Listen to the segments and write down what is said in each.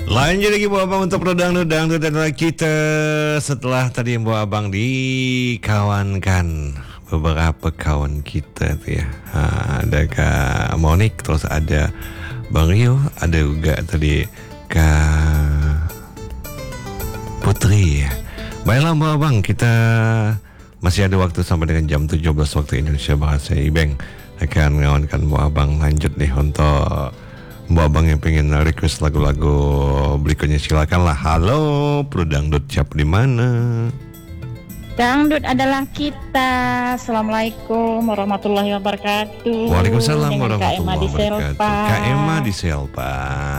Lanjut lagi Bu Abang untuk dangdut dan kita setelah tadi Bu Abang dikawankan beberapa kawan kita tuh ya. Ada Kak Monik, terus ada Bang Rio, ada juga tadi Kak Putri ya. Baiklah Bu Abang, kita masih ada waktu sampai dengan jam 17 waktu Indonesia Barat. Saya Ibeng akan mengawankan Bu Abang lanjut nih untuk Bu Abang yang pengen request lagu-lagu berikutnya, silakanlah. Halo, Pro Dangdut, siapa di mana? Dangdut adalah kita. Assalamualaikum warahmatullahi wabarakatuh. Waalaikumsalam warahmatullahi wabarakatuh. Kak Emma di Selpa.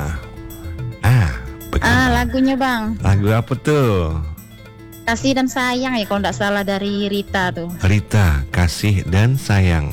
Lagunya Bang. Lagu apa tuh? Kasih dan Sayang ya kalau nggak salah, dari Rita tuh. Rita, Kasih dan Sayang.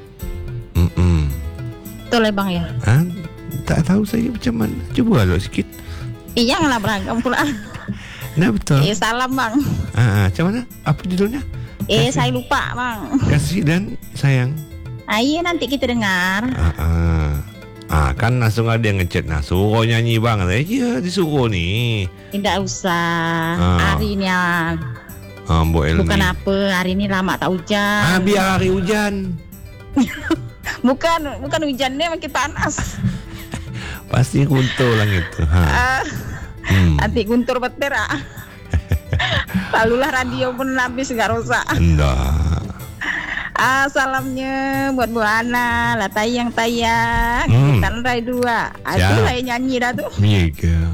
Betul ya Bang ya? Tak tahu saya macam mana. Coba lo sikit. Iya nggak beragam pula. Nah betul. Salam Bang. Macam mana? Apa judulnya? Saya lupa Bang. Kasih dan Sayang. Iya nanti kita dengar. Kan langsung ada yang ngechat. Nah suruh nyanyi Bang. Iya disuruh nih. Tidak usah. Hari ini Bu Elni. bukan apa, hari ini lama tak hujan. Biar hari hujan. Bukan hujannya makin panas. Pasti guntur langit tuh. Nanti guntur petir lalulah radio pun habis nggak rusak. Enggak. Salamnya buat Bu Ana lah, tayang kita Rai 2. Aku saya nyanyi dah tuh. Iya.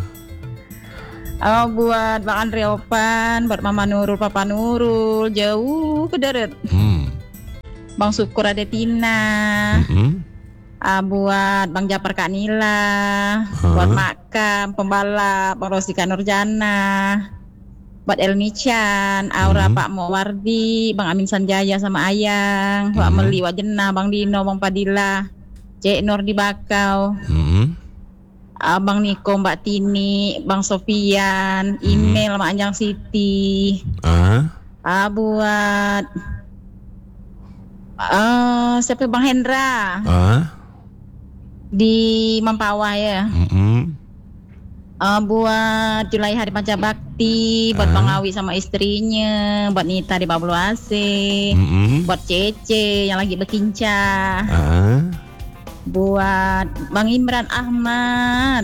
Buat Bang Andre Opan, buat Mama Nurul, Papa Nurul, jauh ke darat. Bang Syukur Adetina. Buat Bang Japar Kak Nila, buat Makam Pembalap, Bang Rosika Nurjana, buat Elmi Chan, Aura Pak Mowardi, Bang Amin Sanjaya sama Ayang, Wak Meli, Wak Jenah, Bang Dino, Bang Padilla, Cek Nur di Bakau, Bang Niko, Mbak Tini, Bang Sofian, Email, Mak Anjang Siti, buat siapa Bang Hendra di Mempawah ya. Buat Julai Hari Panca Bakti, buat Bang Awi sama istrinya, buat Nita di Bablu AC, buat Cece yang lagi berkinca, buat Bang Imran Ahmad,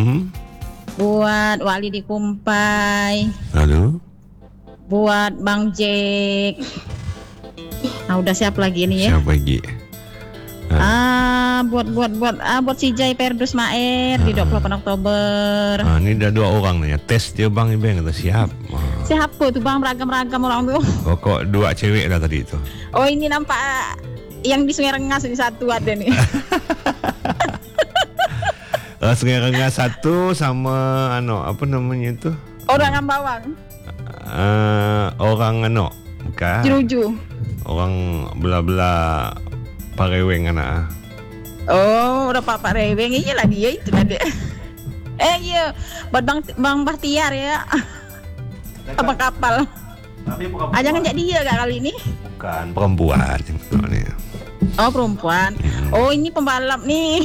buat Wali di Kumpai, buat Bang Jack. Udah siap lagi nih ya. Siap lagi. Buat si Jai Perdus Maer di 28 Oktober. Ini udah 2 orang nih ya. Tes dia Bang Ibeng kata siap. Siapa tuh Bang, beragam-ragam orang tuh. Kok 2 cewek dah tadi itu. Oh ini nampak yang di Sungai Rengas ini satu ada nih. Sungai Rengas 1 sama apa namanya itu? Orang Ambawang. Orang bukan. Jeruju. Orang belah-belah Pareweng anak. Udah Pak Reweng, iyalah dia itu lah dia. Iya, buat Bang Bahtiar ya. Abang kapal. Jangan jadi dia gak kali ini? Bukan, perempuan. Perempuan. Ini pembalap nih.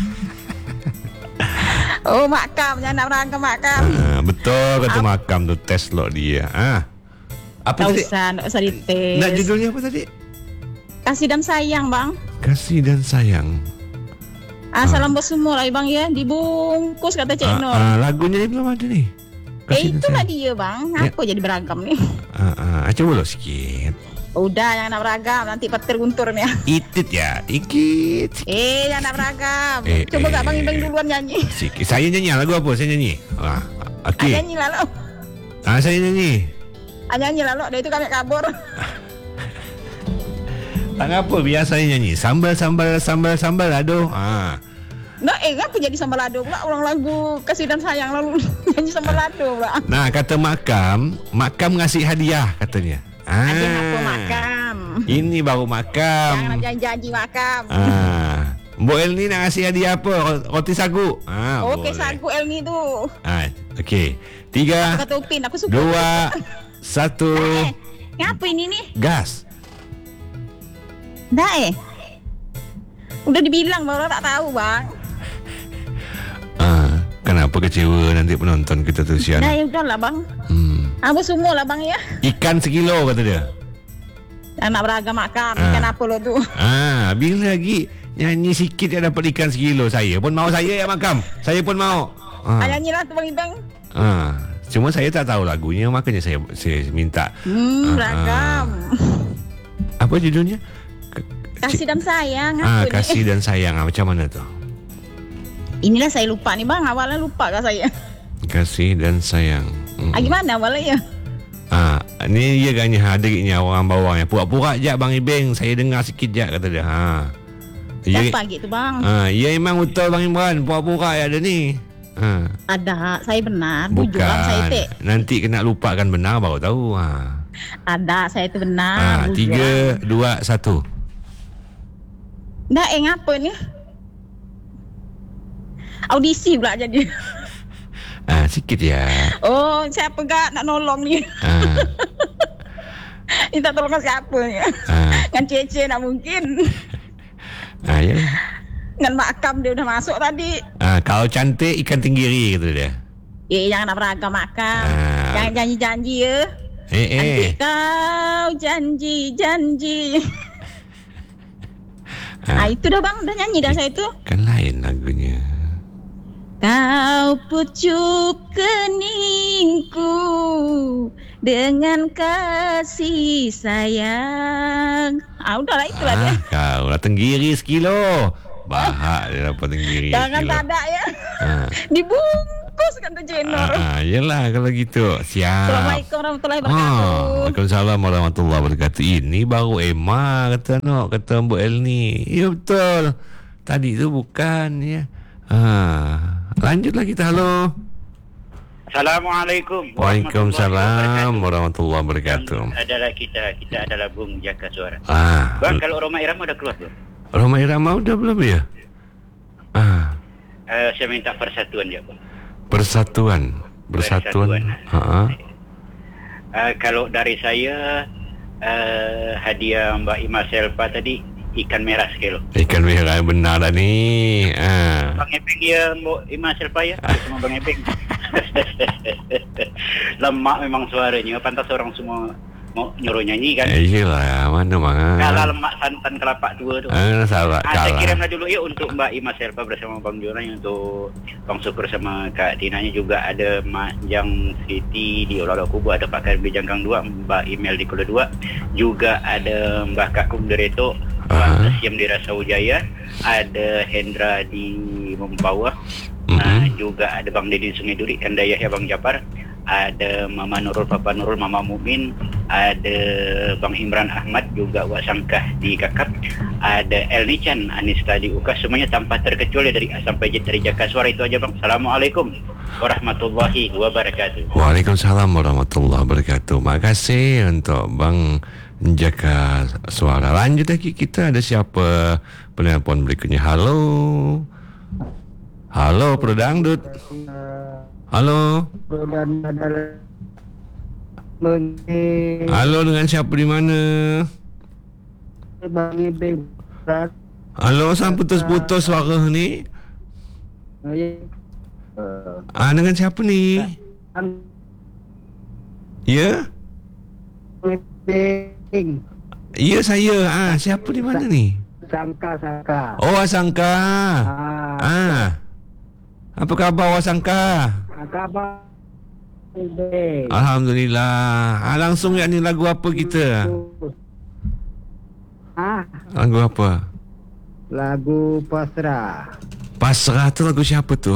Makam, jangan berangkat Makam. Betul kata Makam tuh, tes lo dia. Apa tadi? Nggak usah dites. Nah judulnya apa tadi? Kasih dan Sayang Bang. Kasih dan Sayang. Salam bos semua lah Bang ya. Dibungkus kata Cek Nur. Lagunya belum ada nih. Itulah dia Bang. Aku jadi beragam nih. Coba lo sikit. Udah jangan nak beragam, nanti petir guntur nih. Itit ya, ikit. Jangan nak beragam. Coba gak Bang Ibeng duluan nyanyi. Sikit. Saya nyanyi lagu apa? Saya nyanyi. Oke. Nyanyi lah lo. Saya nyanyi. Nyanyi lah lo. Dah itu kami kabur. Tak apa, biasanya nyanyi sambal aduh. Aku jadi sambal lado pula, ulang lagu Kasih dan Sayang lalu nyanyi sambal lado pula. Nah, kata Makam ngasih hadiah katanya. Hadiah apa Makam? Ini baru Makam. Jangan janji Makam. Mbok Elni nak ngasih hadiah apa? Roti sagu. Okey, sagu Elni tu. Okey. 3 Kata Upin, aku suka. 2 1. Ngapa ini nih? Gas. Dah Udah dibilang baru tak tahu Bang. Kenapa kecewa nanti penonton kita tu sian. Dah, ya udahlah bang. Apa semua lah bang ya. Ikan sekilo kata dia. Anak beragam makan. Ikan apa lo tu? Bila lagi nyanyi sikit dia dapat ikan sekilo. Saya pun mau, saya yang makam. Saya pun mau. Nyanyilah tu bang Ibang. Cuma saya tak tahu lagunya, makanya saya minta. Beragam. Apa judulnya? Kasih dan sayang. Apa Kasih dan sayang. Macam mana tu? Inilah saya lupa nih bang. Awalnya lupa kah saya? Kasih dan sayang. Gimana awalnya? Ni dia ganya adiknya orang bawahnya. Pura-pura je Bang Ibeng, saya dengar sikit je kata dia. Siapa gitu bang? Ya memang betul Bang Imran, pura-pura ya ada ni. Ada, saya benar. Bukan. Saya Nanti kena lupakan benar baru tahu. Ada, saya itu benar. 3, 2, 1. Dah ngapa ni? Audisi pula jadi. Sikit ya. Oh, siapa gak nak nolong ni? Minta tolong siapa ni? Dengan Cece nak mungkin. Ya. Dengan makam dia udah masuk tadi. Kau cantik ikan tenggiri kata dia. Jangan nak beragam makam. Jangan janji-janji ya. Nanti kau janji-janji. Itu dah bang, dah nyanyi dah saya tu. Kan lain lagunya. Kau pucuk keningku dengan kasih sayang. Udahlah itulah dia. Kau lah tenggiri sekilo. Bahak dia dapat tenggiri. Jangan tak ada ya. Dibungkus kata Jenor. Yelah kalau gitu. Siap. Assalamualaikum warahmatullahi wabarakatuh. Waalaikumsalam warahmatullahi wabarakatuh. Ini baru Emma kata kata Mbak Elni. Ya betul. Tadi tu bukan ya. Lanjutlah kita. Halo. Assalamualaikum. Waalaikumsalam warahmatullahi wabarakatuh. Adalah kita adalah Bung Jaka Suara. Bang, kalau Roma Irama udah keluar belum? Roma Irama udah belum ya? Saya minta persatuan ya bang. Persatuan. Kalau dari saya hadiah Mbak Ima Selva tadi ikan merah sekilo. Ikan merah benar dah ni. Bang Ebeng ya Mbak Ima Selva ya. Sama Bang Ebeng. Lemak memang suaranya. Pantas orang semua mau nyuruh nyanyi kan. Iyalah, mana bang. Kalah lemak santan kelapa tua tu. Salah. Saya kirimlah dulu ya untuk Mbak Ima Selva bersama Bang Joran, untuk Bang Syukur sama Kak Tinanya, juga ada Mak Jang Siti di Olah Kubu, ada Pak Karbi Jangkang 2, Mbak Imel di Kuala 2, juga ada Mbak Kakum Dereto, Mbak Tasyam di Rasawijaya, ada Hendra di Mempawah, juga ada Bang Deddy Sungai Duri, Anda Yahya Bang Japar, ada Mama Nurul, Papa Nurul, Mama Mukmin, ada Bang Imran Ahmad, juga Wak Sangkah di Kakap, ada Elni Chan, Anista di Ukas, semuanya tanpa terkecuali dari A sampai Z dari Jaka Suara. Itu aja bang. Assalamualaikum warahmatullahi wabarakatuh. Waalaikumsalam warahmatullahi wabarakatuh. Makasih untuk Bang Jaka Suara. Lanjut lagi, kita ada siapa penelpon berikutnya. Halo Prodangdut. Halo. Halo, dengan siapa di mana? Halo, sang putus-putus suara ni. Dengan siapa ni? Ya? Ya, saya. Siapa di mana ni? Sangka. Oh, Sangka. Apa khabar Sangka? Khabar Alhamdulillah. Langsung ya, ni lagu apa kita? Lagu apa? Lagu Pasrah. Pasrah tu lagu siapa tu?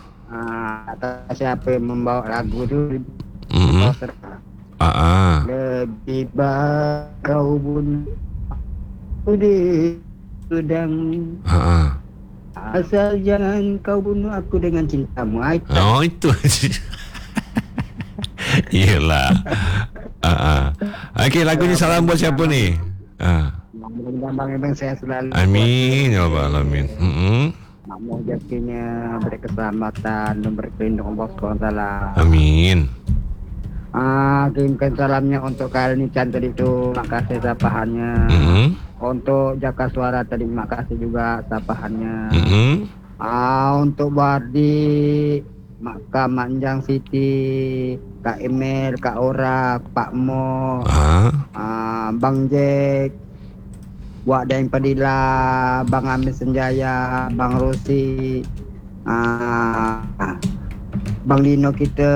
Siapa yang membawa lagu tu? Pasrah. Lebih baik kau bunuh di sedang. Asal jangan kau bunuh aku dengan cintamu. Oh, itu. Iyalah. Okey, lagu ni salam buat siapa ni? Bang Ebeng saya selalu. Amin ya rabbal alamin. Mau jakinya berkeselamatan dan berkelindung Allah SWT. Amin. Kirimkan salamnya untuk Kalni Chan tadi itu, makasih sapahannya. Untuk Jaka Suara tadi, makasih juga sapahannya. Untuk Bardi Mak Kam, Mak Njang Siti, Kak Emil, Kak Ora, Pak Mo, Bang Jack, Wak Daeng Padilla, Bang Amin Senjaya, Bang Rosi, Bang Lino kita,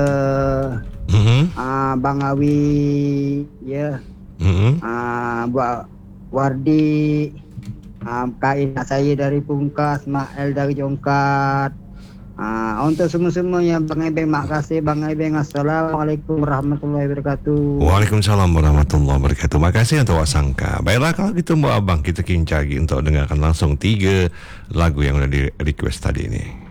Bang Awi, ya, Buat Wardi, Kak Ina saya dari Pungkas, Mak El dari Jongkat. Untuk semua-semuanya Bang Ebeng, makasih Bang Ebeng. Assalamualaikum warahmatullahi wabarakatuh. Waalaikumsalam warahmatullahi wabarakatuh. Makasih untuk Wak Sangka. Baiklah kalau gitu Mbak Abang, kita kincagi untuk dengarkan langsung 3 lagu yang sudah di request tadi ini.